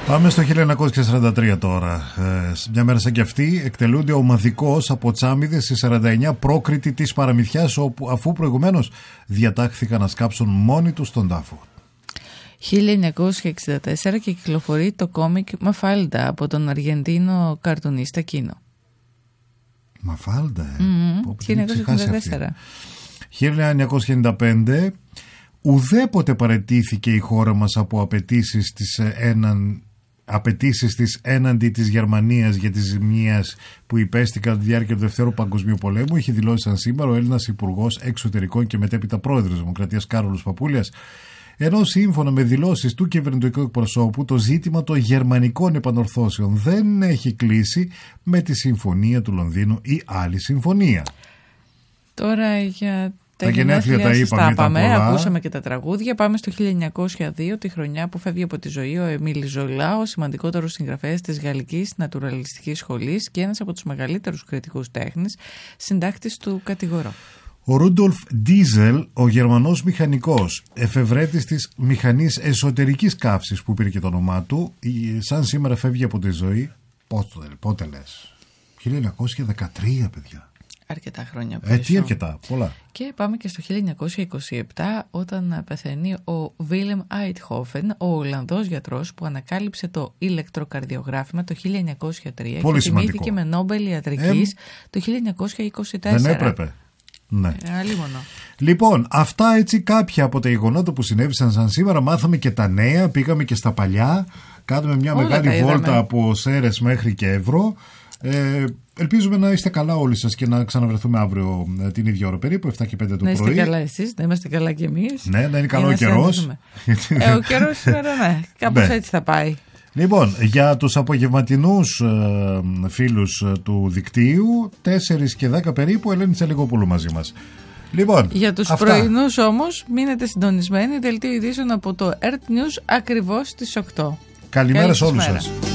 Πάμε στο 1943 τώρα. Μια μέρα σαν κι αυτή εκτελούνται ομαδικώς από τσάμιδες οι 49 πρόκριτοι της παραμυθιάς, αφού προηγουμένως διατάχθηκαν να σκάψουν μόνοι τους τον τάφο. 1964 και κυκλοφορεί το κόμικ Μαφάλντα από τον Αργεντίνο καρτουνίστα Κίνο. Μαφάλντα, 1964. 1995 ουδέποτε παραιτήθηκε η χώρα μας από απαιτήσεις της έναντι της Γερμανίας για τις ζημίες που υπέστη κατά τη διάρκεια του Δευτέρου Παγκοσμίου Πολέμου, είχε δηλώσει σαν σήμερα ο Έλληνας Υπουργός Εξωτερικών και μετέπειτα Πρόεδρος Δημοκρατίας Κάρολος Παπούλιας, ενώ σύμφωνα με δηλώσεις του κυβερνητικού εκπροσώπου το ζήτημα των γερμανικών επανορθώσεων δεν έχει κλείσει με τη Συμφωνία του Λονδίνου ή άλλη συμφωνία. Τώρα για τα γενέθλια τα είπαμε, ακούσαμε και τα τραγούδια. Πάμε στο 1902, τη χρονιά που φεύγει από τη ζωή ο Εμίλ Ζολά, ο σημαντικότερος συγγραφέας της Γαλλικής Νατουραλιστικής Σχολής και ένας από τους μεγαλύτερους κριτικούς τέχνης, συντάκτης του Κατηγορώ. Ο Ρούντολφ Ντίζελ, ο Γερμανός μηχανικός, εφευρέτης της μηχανής εσωτερικής καύσης που πήρε και το όνομά του, σαν σήμερα φεύγει από τη ζωή. Πότε λες? 1913, παιδιά. Αρκετά χρόνια πίσω. Τι αρκετά, πολλά. Και πάμε και στο 1927, όταν πεθαίνει ο Βίλεμ Άιτχόφεν, ο Ολλανδός γιατρός που ανακάλυψε το ηλεκτροκαρδιογράφημα το 1903 πολύ και τιμήθηκε με Νόμπελ Ιατρικής το 1924. Δεν έπρεπε. Ναι. Λοιπόν, αυτά έτσι κάποια από τα γεγονότα που συνέβησαν σαν σήμερα. Μάθαμε και τα νέα, πήγαμε και στα παλιά. Κάνουμε μια μεγάλη βόλτα από Σέρρες μέχρι και Εύρο. Ελπίζουμε να είστε καλά όλοι σας και να ξαναβρεθούμε αύριο την ίδια ώρα περίπου, 7 και 5 το πρωί. Να είστε καλά εσείς, να είμαστε καλά κι εμείς. Ναι, να είναι καλό ο καιρός. Ο καιρός σήμερα, ναι, κάπως έτσι θα πάει. Λοιπόν, για τους απογευματινούς φίλους του δικτύου, 4 και 10 περίπου, Ελένη Τσαλιγόπουλου μαζί μας. Λοιπόν, για τους πρωινούς όμως, μείνετε συντονισμένοι, δελτίο ειδήσεων από το Earth News ακριβώς στις 8. Καλημέρα σε όλους σας.